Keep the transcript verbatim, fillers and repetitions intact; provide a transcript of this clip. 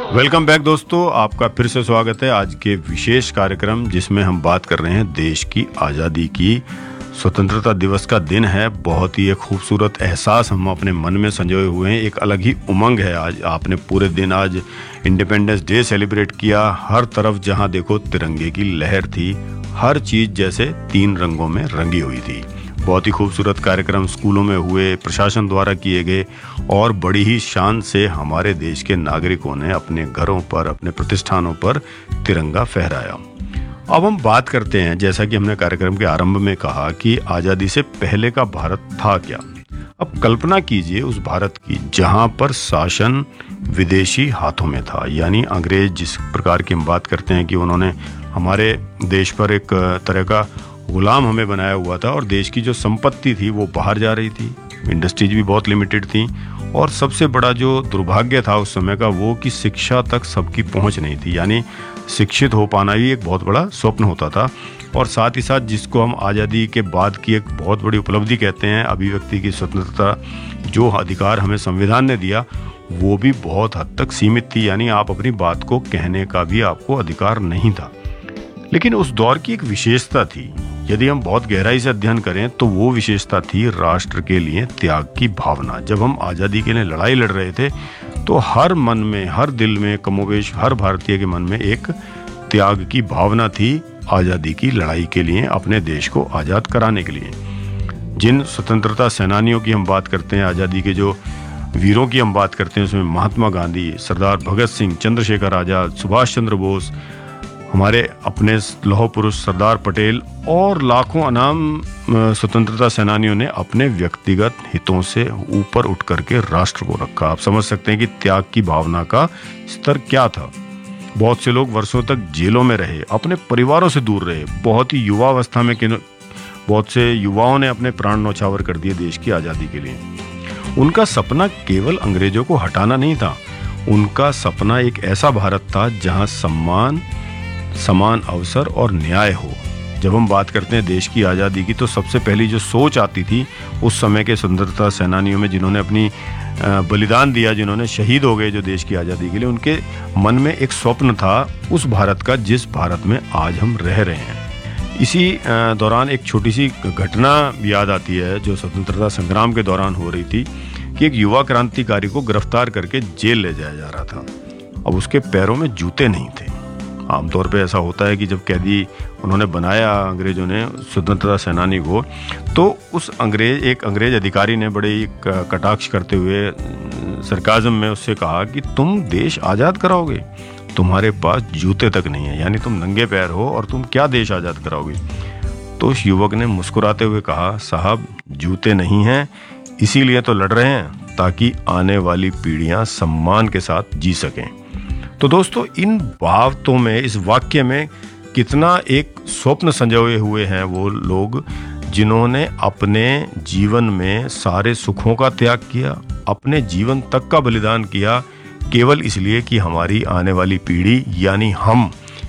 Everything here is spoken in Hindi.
वेलकम बैक दोस्तों, आपका फिर से स्वागत है आज के विशेष कार्यक्रम जिसमें हम बात कर रहे हैं देश की आज़ादी की। स्वतंत्रता दिवस का दिन है, बहुत ही एक खूबसूरत एहसास हम अपने मन में संजोए हुए हैं। एक अलग ही उमंग है। आज आपने पूरे दिन आज इंडिपेंडेंस डे सेलिब्रेट किया। हर तरफ जहां देखो तिरंगे की लहर थी, हर चीज़ जैसे तीन रंगों में रंगी हुई थी। बहुत ही खूबसूरत कार्यक्रम स्कूलों में हुए, प्रशासन द्वारा किए गए और बड़ी ही शान से हमारे देश के नागरिकों ने अपने घरों पर, अपने प्रतिष्ठानों पर तिरंगा फहराया। अब हम बात करते हैं, जैसा कि हमने कार्यक्रम के आरंभ में कहा, कि आज़ादी से पहले का भारत था क्या। अब कल्पना कीजिए उस भारत की जहां पर शासन विदेशी हाथों में था, यानी अंग्रेज जिस प्रकार की हम बात करते हैं कि उन्होंने हमारे देश पर एक तरह का गुलाम हमें बनाया हुआ था और देश की जो संपत्ति थी वो बाहर जा रही थी, इंडस्ट्रीज भी बहुत लिमिटेड थी और सबसे बड़ा जो दुर्भाग्य था उस समय का वो कि शिक्षा तक सबकी पहुंच नहीं थी। यानी शिक्षित हो पाना भी एक बहुत बड़ा स्वप्न होता था। और साथ ही साथ जिसको हम आज़ादी के बाद की एक बहुत बड़ी उपलब्धि कहते हैं, अभिव्यक्ति की स्वतंत्रता, जो अधिकार हमें संविधान ने दिया, वो भी बहुत हद तक सीमित थी। यानी आप अपनी बात को कहने का भी आपको अधिकार नहीं था। लेकिन उस दौर की एक विशेषता थी, यदि हम बहुत गहराई से अध्ययन करें तो वो विशेषता थी राष्ट्र के लिए त्याग की भावना। जब हम आज़ादी के लिए लड़ाई लड़ रहे थे तो हर मन में, हर दिल में, कमोबेश हर भारतीय के मन में एक त्याग की भावना थी आज़ादी की लड़ाई के लिए, अपने देश को आज़ाद कराने के लिए। जिन स्वतंत्रता सेनानियों की हम बात करते हैं, आज़ादी के जो वीरों की हम बात करते हैं, उसमें महात्मा गांधी, सरदार भगत सिंह, चंद्रशेखर आज़ाद, सुभाष चंद्र बोस, हमारे अपने लौह पुरुष सरदार पटेल और लाखों अनाम स्वतंत्रता सेनानियों ने अपने व्यक्तिगत हितों से ऊपर उठ करके राष्ट्र को रखा। आप समझ सकते हैं कि त्याग की भावना का स्तर क्या था। बहुत से लोग वर्षों तक जेलों में रहे, अपने परिवारों से दूर रहे। बहुत ही युवा अवस्था में बहुत से युवाओं ने अपने प्राण न्यौछावर कर दिए देश की आज़ादी के लिए। उनका सपना केवल अंग्रेजों को हटाना नहीं था, उनका सपना एक ऐसा भारत था जहां सम्मान, समान अवसर और न्याय हो। जब हम बात करते हैं देश की आज़ादी की तो सबसे पहली जो सोच आती थी उस समय के स्वतंत्रता सेनानियों में, जिन्होंने अपनी बलिदान दिया, जिन्होंने शहीद हो गए जो देश की आज़ादी के लिए, उनके मन में एक स्वप्न था उस भारत का जिस भारत में आज हम रह रहे हैं। इसी दौरान एक छोटी सी घटना याद आती है जो स्वतंत्रता संग्राम के दौरान हो रही थी कि एक युवा क्रांतिकारी को गिरफ्तार करके जेल ले जाया जा रहा था। अब उसके पैरों में जूते नहीं थे। आमतौर पे ऐसा होता है कि जब कैदी उन्होंने बनाया अंग्रेजों ने स्वतंत्रता सेनानी को, तो उस अंग्रेज एक अंग्रेज अधिकारी ने बड़े ही कटाक्ष करते हुए सरकाज़म में उससे कहा कि तुम देश आज़ाद कराओगे, तुम्हारे पास जूते तक नहीं है, यानी तुम नंगे पैर हो और तुम क्या देश आज़ाद कराओगे। तो उस युवक ने मुस्कुराते हुए कहा, साहब जूते नहीं हैं, इसीलिए तो लड़ रहे हैं ताकि आने वाली पीढ़ियां सम्मान के साथ जी सकें। तो दोस्तों, इन बातों में, इस वाक्य में कितना एक स्वप्न संजोए हुए हैं वो लोग जिन्होंने अपने जीवन में सारे सुखों का त्याग किया, अपने जीवन तक का बलिदान किया, केवल इसलिए कि हमारी आने वाली पीढ़ी यानी हम